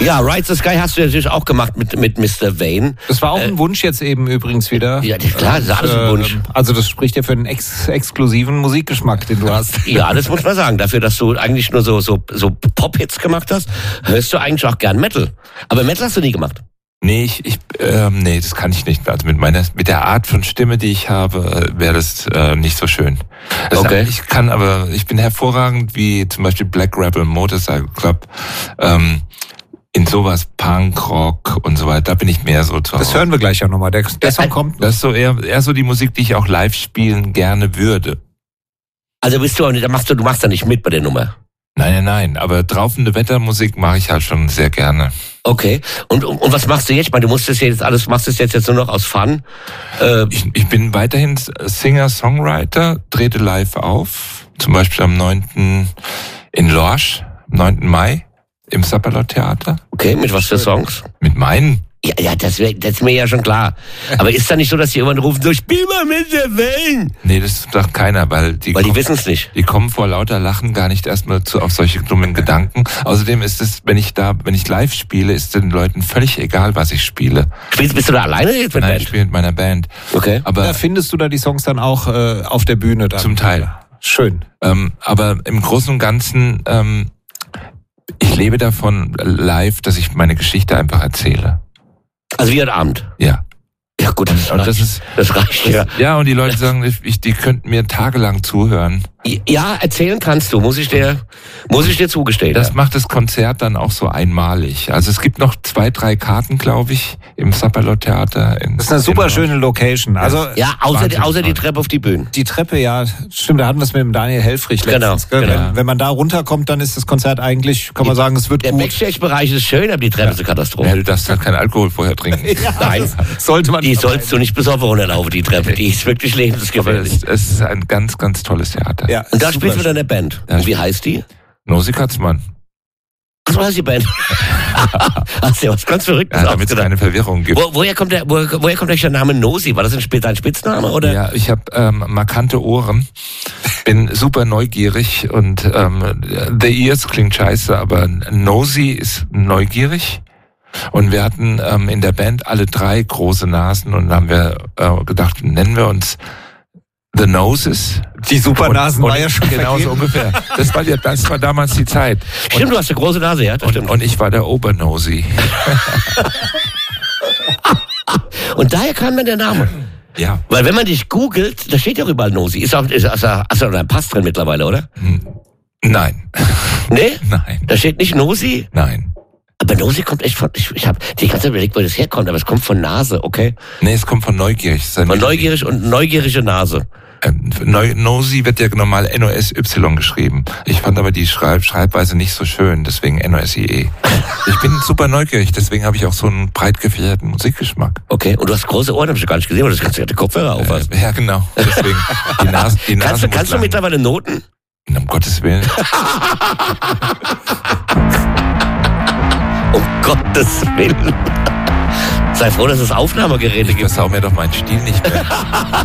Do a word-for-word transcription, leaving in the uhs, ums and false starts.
Ja, Ride the Sky hast du natürlich auch gemacht mit, mit Mister Vane. Das war auch äh, ein Wunsch jetzt eben übrigens wieder. Ja, klar, das ist alles ein Wunsch. Also das spricht ja für einen ex- exklusiven Musikgeschmack, den du hast. Ja, das muss man sagen. Dafür, dass du eigentlich nur so, so, so Pop-Hits gemacht hast, hörst du eigentlich auch gern Metal. Aber Metal hast du nie gemacht. Nee, ich, ich ähm, nee, das kann ich nicht. Also mit meiner, mit der Art von Stimme, die ich habe, wäre das äh, nicht so schön. Also okay. Ich kann aber, ich bin hervorragend wie zum Beispiel Black Rebel Motorcycle Club. Ähm, in sowas Punk, Rock und so weiter, da bin ich mehr so zu Hause. Das hören wir gleich ja nochmal. Der, der Song kommt. Das ist so eher, eher so die Musik, die ich auch live spielen gerne würde. Also bist du auch nicht, da machst du, du machst da nicht mit bei der Nummer. Nein, nein, nein. Aber draufende Wettermusik mache ich halt schon sehr gerne. Okay. Und, und, und was machst du jetzt? Ich meine, du musst das jetzt alles, machst das jetzt, jetzt nur noch aus Fun. Äh, ich, ich bin weiterhin Singer-Songwriter, trete live auf. Zum Beispiel am neunten in Lorsch, am neunten Mai im Sapperlot-Theater. Okay, mit was für Songs? Mit meinen. Ja, ja, das, wär, das ist mir ja schon klar. Aber ist da nicht so, dass die irgendwann rufen, so, spiel mal mit der Wellen? Nee, das sagt keiner, weil die, weil die wissen es nicht. Die kommen vor lauter Lachen gar nicht erstmal zu, auf solche dummen Gedanken. Außerdem ist es, wenn ich da, wenn ich live spiele, ist den Leuten völlig egal, was ich spiele. Spielst, bist du da alleine jetzt mit Nein, Band? ich spiele mit meiner Band. Okay. Aber da findest du da die Songs dann auch äh, auf der Bühne dann? Zum Teil. Schön. Ähm, aber im Großen und Ganzen, ähm, ich lebe davon live, dass ich meine Geschichte einfach erzähle. Also wie heute Abend? Ja. Ja gut, das, und reicht. das ist das reicht ja. Ja, und die Leute sagen, ich, die könnten mir tagelang zuhören. Ja, erzählen kannst du, muss ich dir, muss ich dir zugestehen. Das ja. macht das Konzert dann auch so einmalig. Also es gibt noch zwei, drei Karten, glaube ich, im Sapperlot-Theater. Das ist eine super schöne Location. Also ja, außer, die, außer die Treppe auf die Bühne. Die Treppe, ja, stimmt, da hatten wir es mit dem Daniel Helfrich letztens. Genau, genau. Wenn, wenn man da runterkommt, dann ist das Konzert eigentlich, kann man sagen, es wird Der gut. Der Backstage-Bereich ist schön, aber die Treppe ja. ist eine Katastrophe. Ja, du darfst halt keinen Alkohol vorher trinken. Ja, nein, sollte man. Die sollst du nicht besoffen runterlaufen, die Treppe. Die ist wirklich lebensgefährlich. Es, es ist ein ganz, ganz tolles Theater. Ja, und da spielst du dann eine Band. Ja, und wie heißt die? Nosi Katzmann. Ach, so heißt die Band. Hast du ja was ganz Verrücktes ja, damit es keine Verwirrung gibt. Wo, woher kommt der, wo, woher kommt der Name Nosi? War das ein, dein Spitzname, oder? Ja, ich habe ähm, markante Ohren, bin super neugierig und ähm, The Ears klingt scheiße, aber Nosi ist neugierig. Und wir hatten ähm, in der Band alle drei große Nasen und dann haben wir äh, gedacht, nennen wir uns The Noses. Die Supernasen war ja schon genau so ungefähr. Das war, ja, das war damals die Zeit. Stimmt, und, du hast eine große Nase, ja? Das und, stimmt. und ich war der Obernosi. Und daher kam dann der Name. Ja. Weil wenn man dich googelt, da steht ja überall Nosi. Ist auch, ist, ist, ist auch ein Pass drin mittlerweile, oder? Nein. Nee? Nein. Da steht nicht Nosi? Nein. Aber Nosi kommt echt von, ich, ich habe die ganze Zeit überlegt, wo das herkommt, aber es kommt von Nase, okay? Nee, es kommt von neugierig. Von neugierig und neugierige Nase. Ähm, Nosi wird ja normal N O S Y geschrieben. Ich fand aber die Schreib Schreibweise nicht so schön, deswegen N O S I E. Ich bin super neugierig, deswegen habe ich auch so einen breit gefächerten Musikgeschmack. Okay, und du hast große Ohren, habe ich gar nicht gesehen, weil du kannst ja die Kopfhörer aufhast. Äh, ja, genau. Deswegen die Nase, die Nase Kannst du, kannst du mittlerweile Noten? Um Gottes Willen. Um Gottes Willen. Sei froh, dass es Aufnahmegeräte gibt. Ich versau mir doch meinen Stil nicht mehr.